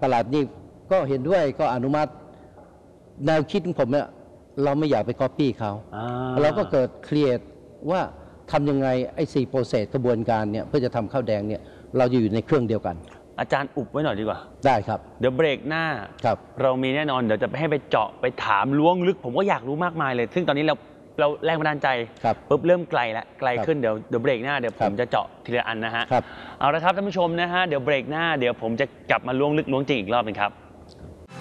ตลาดนี่ก็เห็นด้วยก็อนุมัติแนวคิดของผมเนี่ยเราไม่อยากไปก๊อปปี้เขาเราก็เกิดเครียดว่าทำยังไงไอ้4 โปรเซสกระบวนการเนี่ยเพื่อจะทำข้าวแดงเนี่ยเราจะอยู่ในเครื่องเดียวกันอาจารย์อุบไว้หน่อยดีกว่าได้ครับเดี๋ยวเบรกหน้าเรามีแน่นอนเดี๋ยวจะไปให้ไปเจาะไปถามล้วงลึกผมก็อยากรู้มากมายเลยซึ่งตอนนี้เราแรงบันดาลใจปุ๊บเริ่มไกลแล้วไกลขึ้นเดี๋ยวเบรกหน้าเดี๋ยวผมจะเจาะทีละอันนะฮะเอาละครับท่านผู้ชมนะฮะเดี๋ยวเบรกหน้าเดี๋ยวผมจะกลับมาล้วงลึกล้วงจริงอีกรอบนึงครับ